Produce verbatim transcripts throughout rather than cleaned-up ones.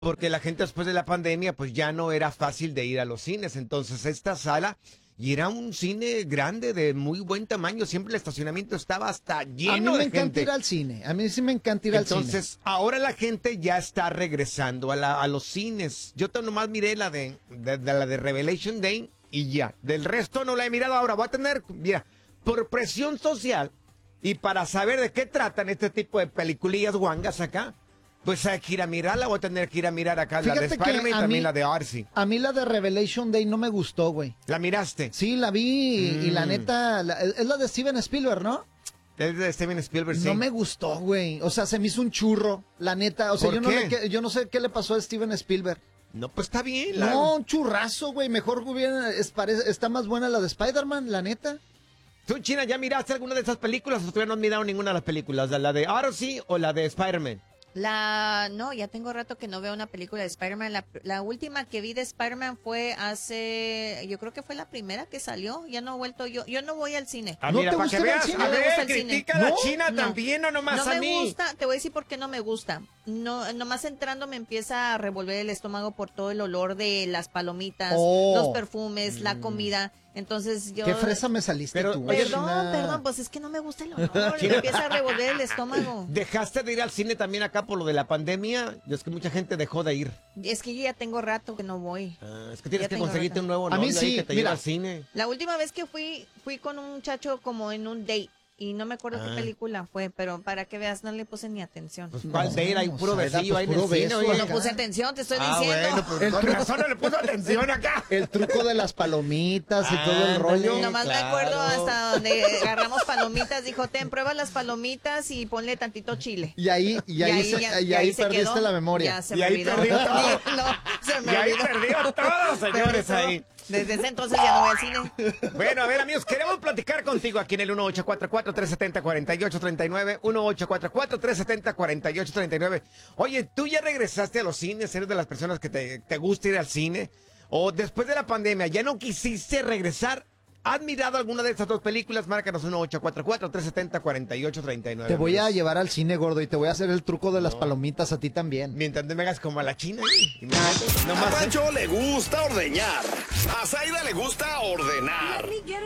porque la gente después de la pandemia pues ya no era fácil de ir a los cines. Entonces esta sala, y era un cine grande de muy buen tamaño, siempre el estacionamiento estaba hasta lleno de gente. A mí me encanta ir al cine, a mí sí me encanta ir al cine. Entonces ahora la gente ya está regresando a, la, a los cines. Yo nomás miré la de, de, de la de Revelation Day y ya. Del resto no la he mirado. Ahora voy a tener, mira, por presión social y para saber de qué tratan este tipo de peliculillas guangas acá, pues hay que ir a mirarla. Voy a tener que ir a mirar acá. Fíjate, la de Spider-Man y también mí, la de Arcee. A mí la de Revelation Day no me gustó, güey. ¿La miraste? Sí, la vi mm. y la neta, la, es la de Steven Spielberg, ¿no? Es de Steven Spielberg, sí. No me gustó, güey. O sea, se me hizo un churro, la neta. O sea, yo no, le, yo no sé qué le pasó a Steven Spielberg. No, pues está bien. La... No, un churrazo, güey. Mejor hubiera, es, parece, está más buena la de Spider-Man, la neta. ¿Tú, China, ya miraste alguna de esas películas o todavía no has mirado ninguna de las películas? ¿La de Arcee o la de Spider-Man? La, no, ya tengo rato que no veo una película de Spider-Man. La, la última que vi de Spider-Man fue hace, yo creo que fue la primera que salió. Ya no he vuelto yo, yo no voy al cine. Ah, mira, ¿No te para gusta que ir al veas, cine? a No me ver, gusta el critica cine. a la ¿No? China No. también, no nomás no a me mí. gusta, te voy a decir por qué no me gusta. No, nomás entrando me empieza a revolver el estómago por todo el olor de las palomitas, Oh. los perfumes, mm. la comida. Entonces yo... ¿Qué fresa me saliste Pero, tú? Perdón, China? perdón, pues es que no me gusta el olor, me empieza a revolver el estómago. ¿Dejaste de ir al cine también acá por lo de la pandemia? Y es que mucha gente dejó de ir. Es que yo ya tengo rato que no voy. Ah, es que tienes Ya que tengo conseguirte rato. un nuevo A mí novio sí, ahí que te mira. lleve al cine. La última vez que fui, fui con un muchacho como en un date. Y no me acuerdo Ah. qué película fue, pero para que veas, no le puse ni atención. Pues cuál No, de ir, hay puro Saida, besillo pues, ahí en puro el cine. beso oye. No acá. puse atención, te estoy Ah, diciendo. bueno, pues El con truco- razón no le puso atención acá. El truco de las palomitas y todo el Ándale. rollo. Nomás claro. me acuerdo hasta donde agarramos palomitas, dijo, ten, prueba las palomitas y ponle tantito chile. Y ahí, y ahí, se, ya- y y ahí se perdiste quedó. la memoria. Ya se Y me ahí olvidó. perdió todo. No, se me Y ahí olvidó. perdió todo, señores, Perdió. ahí. Desde ese entonces ya no voy al cine. Bueno, a ver, amigos, queremos platicar contigo aquí en el uno ocho cuatro cuatro, tres siete cero, cuatro ocho tres nueve, uno ocho cuatro cuatro, tres siete cero, cuatro ocho tres nueve. Oye, ¿tú ya regresaste a los cines? ¿Eres de las personas que te, te gusta ir al cine? ¿O después de la pandemia ya no quisiste regresar? ¿Has mirado alguna de estas dos películas? Márcanos uno ocho cuatro cuatro, tres siete cero, cuatro ocho tres nueve. Te voy a amigos. llevar al cine, gordo, y te voy a hacer el truco de las No. palomitas a ti también. Mientras no me hagas como a la China. Y me metes, A nomás, ¿eh? Pancho le gusta ordeñar. A Zaida le gusta ordenar.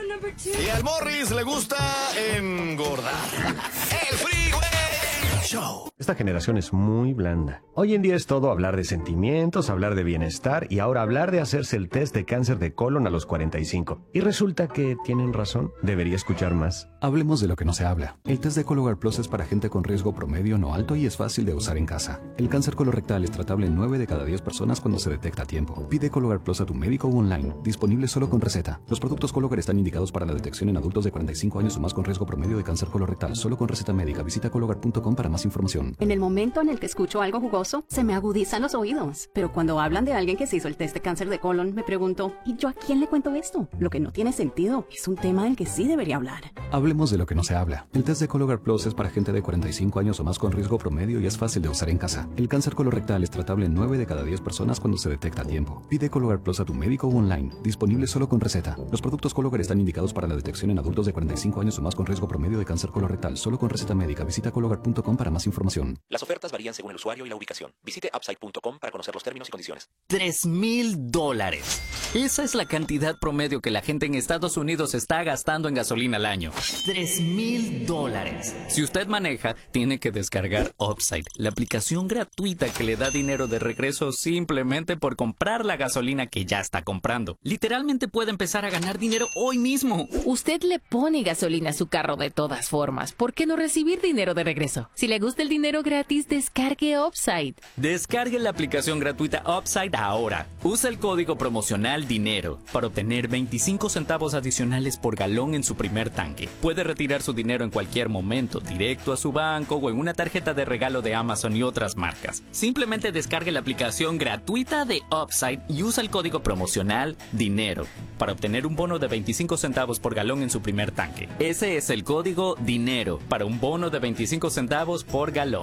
Y al Morris le gusta engordar. El Freeway Show. Esta generación es muy blanda. Hoy en día es todo hablar de sentimientos, hablar de bienestar y ahora hablar de hacerse el test de cáncer de colon a los cuarenta y cinco. Y resulta que tienen razón. Debería escuchar más. Hablemos de lo que no se habla. El test de Cologuard Plus es para gente con riesgo promedio no alto y es fácil de usar en casa. El cáncer colorectal es tratable en nueve de cada diez personas cuando se detecta a tiempo. Pide Cologuard Plus a tu médico o online. Disponible solo con receta. Los productos Cologuard están indicados para la detección en adultos de cuarenta y cinco años o más con riesgo promedio de cáncer colorectal. Solo con receta médica. Visita cologuard punto com para más información. En el momento en el que escucho algo jugoso, se me agudizan los oídos. Pero cuando hablan de alguien que se hizo el test de cáncer de colon, me pregunto, ¿y yo a quién le cuento esto? Lo que no tiene sentido. Es un tema del que sí debería hablar. Hablemos de lo que no se habla. El test de Cologuard Plus es para gente de cuarenta y cinco años o más con riesgo promedio y es fácil de usar en casa. El cáncer colorectal es tratable en nueve de cada diez personas cuando se detecta a tiempo. Pide Cologuard Plus a tu médico o online. Disponible solo con receta. Los productos Cologuard están indicados para la detección en adultos de cuarenta y cinco años o más con riesgo promedio de cáncer colorectal. Solo con receta médica. Visita cologuard punto com para más información. Las ofertas varían según el usuario y la ubicación. Visite upside punto com para conocer los términos y condiciones. Tres mil dólares. Esa es la cantidad promedio que la gente en Estados Unidos está gastando en gasolina al año. Tres mil dólares. Si usted maneja, tiene que descargar Upside, la aplicación gratuita que le da dinero de regreso simplemente por comprar la gasolina que ya está comprando. Literalmente puede empezar a ganar dinero hoy mismo. Usted le pone gasolina a su carro de todas formas. ¿Por qué no recibir dinero de regreso? Si le gusta el dinero gratis, descargue Upside. Descargue la aplicación gratuita Upside ahora. Usa el código promocional DINERO para obtener veinticinco centavos adicionales por galón en su primer tanque. Puede retirar su dinero en cualquier momento, directo a su banco o en una tarjeta de regalo de Amazon y otras marcas. Simplemente descargue la aplicación gratuita de Upside y usa el código promocional DINERO para obtener un bono de veinticinco centavos por galón en su primer tanque. Ese es el código DINERO para un bono de veinticinco centavos por galón.